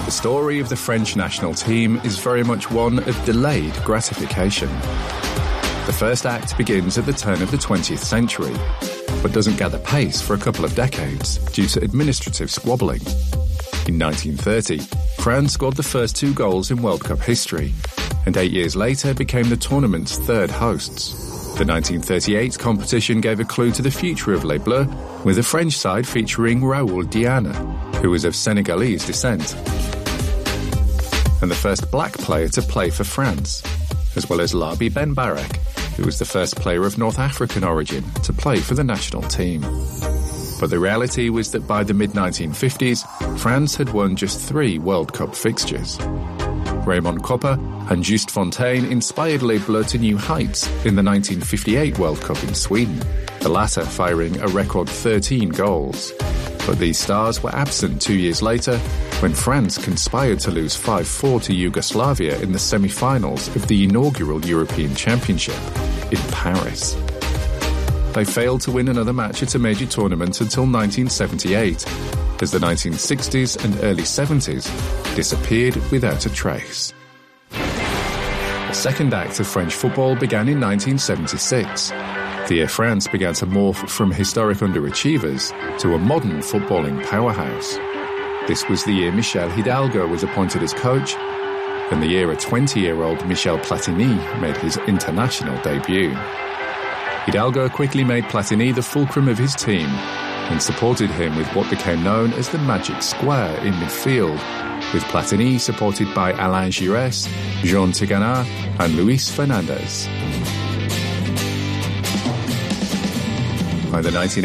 The story of the French national team is very much one of delayed gratification. The first act begins at the turn of the 20th century, but doesn't gather pace for a couple of decades due to administrative squabbling. In 1930, France scored the first 2 goals in World Cup history, and 8 years later became the tournament's third hosts. The 1938 competition gave a clue to the future of Les Bleus, with a French side featuring Raoul Diana, who was of Senegalese descent, and the first black player to play for France, as well as Larbi Ben Barak, who was the first player of North African origin to play for the national team. But the reality was that by the mid-1950s, France had won just 3 World Cup fixtures. Raymond Kopa and Just Fontaine inspired Les Bleus to new heights in the 1958 World Cup in Sweden, the latter firing a record 13 goals. But these stars were absent 2 years later when France conspired to lose 5-4 to Yugoslavia in the semi-finals of the inaugural European Championship in Paris. They failed to win another match at a major tournament until 1978, as the 1960s and early 70s disappeared without a trace. The second act of French football began in 1976. The Air France began to morph from historic underachievers to a modern footballing powerhouse. This was the year Michel Hidalgo was appointed as coach, and the year a 20-year-old Michel Platini made his international debut. Hidalgo quickly made Platini the fulcrum of his team and supported him with what became known as the Magic Square in midfield, with Platini supported by Alain Giresse, Jean Tigana and Luis Fernandez. By the